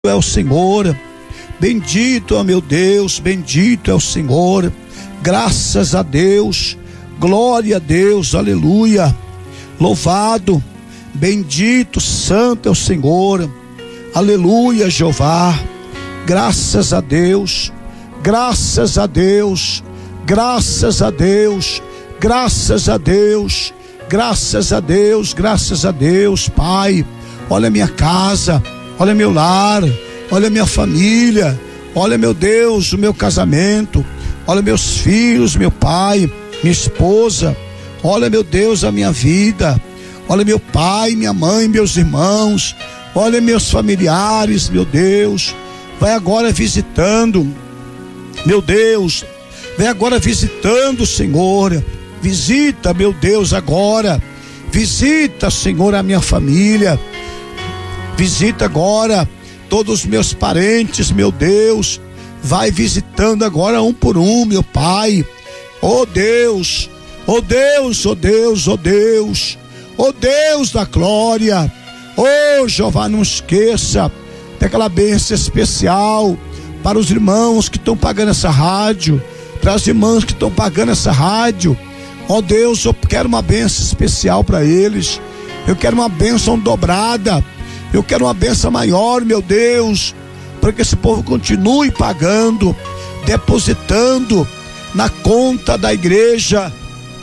é o Senhor, bendito é o meu Deus, bendito é o Senhor, graças a Deus, glória a Deus, aleluia, louvado, bendito, santo é o Senhor, aleluia, Jeová, graças a Deus, graças a Deus, graças a Deus, graças a Deus, graças a Deus, graças a Deus, Pai. Olha a minha casa, olha meu lar, olha minha família, olha, meu Deus, o meu casamento, olha meus filhos, meu pai, minha esposa, olha, meu Deus, a minha vida, olha meu pai, minha mãe, meus irmãos, olha meus familiares, meu Deus, vai agora visitando, meu Deus, vem agora visitando, Senhor, visita, meu Deus, agora, visita, Senhor, a minha família, visita agora todos os meus parentes, meu Deus, vai visitando agora um por um, meu Pai, oh Deus, oh Deus, oh Deus, oh Deus, oh Deus da glória, oh Jeová, não esqueça daquela bênção especial para os irmãos que estão pagando essa rádio, para as irmãs que estão pagando essa rádio, oh Deus, eu quero uma bênção especial para eles, eu quero uma bênção dobrada, eu quero uma bênção maior, meu Deus, para que esse povo continue pagando, depositando na conta da igreja.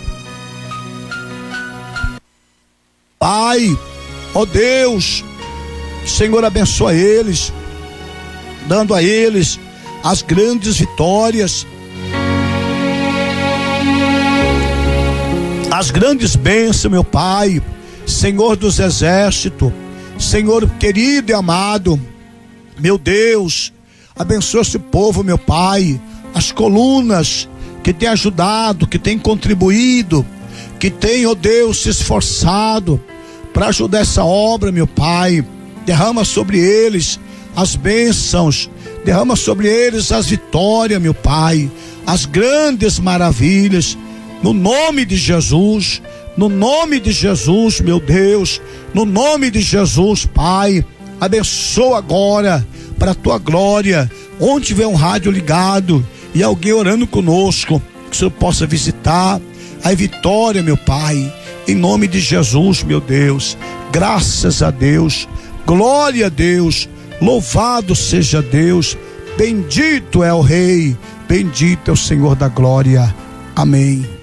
Pai, ó Deus, Senhor, abençoa eles, dando a eles as grandes vitórias, as grandes bênçãos, meu Pai, Senhor dos exércitos, Senhor querido e amado, meu Deus, abençoa esse povo, meu Pai, as colunas que tem ajudado, que tem contribuído, que tem, ó Deus, se esforçado para ajudar essa obra, meu Pai, derrama sobre eles as bênçãos, derrama sobre eles as vitórias, meu Pai, as grandes maravilhas, no nome de Jesus, no nome de Jesus, meu Deus, no nome de Jesus, Pai, abençoa agora para a tua glória, onde tiver um rádio ligado e alguém orando conosco, que o Senhor possa visitar a vitória, meu Pai, em nome de Jesus, meu Deus, graças a Deus, glória a Deus, louvado seja Deus, bendito é o Rei, bendito é o Senhor da glória, amém.